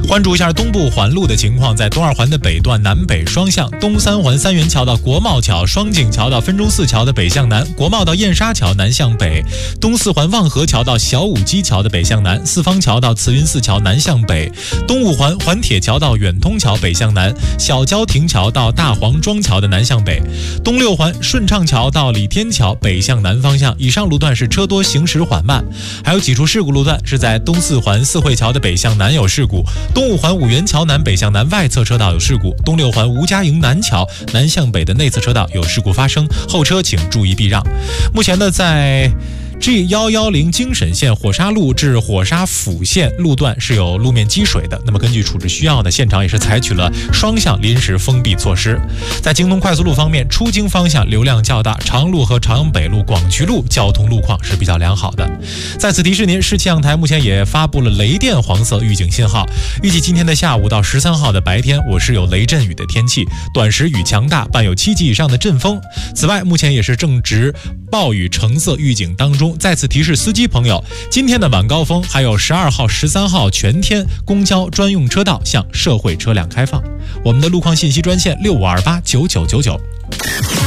关注一下东部环路的情况，在东二环的北段南北双向，东三环三元桥到国贸桥、双井桥到分钟寺桥的北向南，国贸到燕莎桥南向北，东四环望河桥到小武基桥的北向南，四方桥到慈云寺桥南向北，东五环环铁桥到远通桥北向南，小郊亭桥到大黄庄桥的南向北，东六环顺畅桥到李天桥北向南方向，以上路段是车多行驶缓慢。还有几处事故路段是在东四环四惠桥的北向南有事故，东五环五元桥南北向南外侧车道有事故，东六环吴家营南桥南向北的内侧车道有事故发生，后车请注意避让。目前呢，在G110京沈线火沙路至火沙府线路段是有路面积水的，那么根据处置需要呢，现场也是采取了双向临时封闭措施。在京东快速路方面，出京方向流量较大，长路和朝阳北路、广渠路交通路况是比较良好的。在此提示您，市气象台目前也发布了雷电黄色预警信号，预计今天的下午到13号的白天，我市有雷阵雨的天气，短时雨强大，伴有7级以上的阵风。此外，目前也是正值暴雨橙色预警当中。再次提示司机朋友，今天的晚高峰还有12号、13号全天公交专用车道向社会车辆开放。我们的路况信息专线65289999。